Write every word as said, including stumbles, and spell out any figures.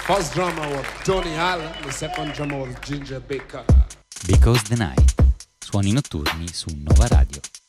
First drummer was Tony Allen, the second drummer was Ginger Baker. Because the Night. Suoni notturni su Nova Radio.